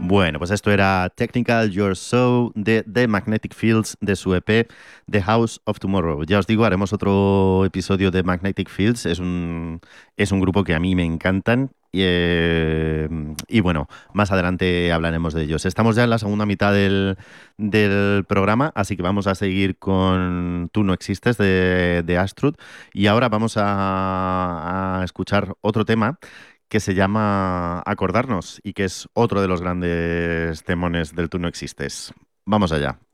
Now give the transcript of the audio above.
Bueno, pues esto era Technical Your Soul de The Magnetic Fields de su EP The House of Tomorrow. Ya os digo, haremos otro episodio de Magnetic Fields. Es un grupo que a mí me encantan y bueno, más adelante hablaremos de ellos. Estamos ya en la segunda mitad del programa, así que vamos a seguir con Tú no existes de Astrud y ahora vamos a escuchar otro tema que se llama Acordarnos y que es otro de los grandes temones del Tú no existes. Vamos allá.